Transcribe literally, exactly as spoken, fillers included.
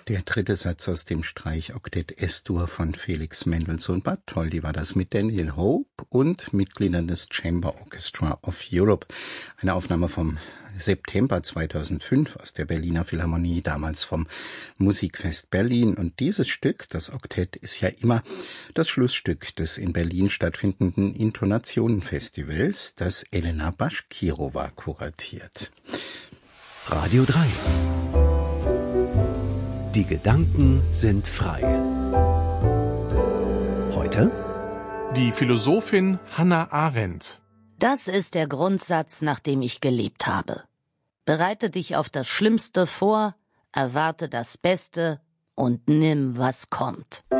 Der dritte Satz aus dem Streichoktett S-Dur von Felix Mendelssohn Bartholdy war das mit Daniel Hope und Mitgliedern des Chamber Orchestra of Europe. Eine Aufnahme vom September zweitausendfünf aus der Berliner Philharmonie, damals vom Musikfest Berlin. Und dieses Stück, das Oktett, ist ja immer das Schlussstück des in Berlin stattfindenden Intonationenfestivals, das Elena Baschkirova kuratiert. Radio drei. Die Gedanken sind frei. Heute die Philosophin Hannah Arendt. Das ist der Grundsatz, nach dem ich gelebt habe. Bereite dich auf das Schlimmste vor, erwarte das Beste und nimm, was kommt.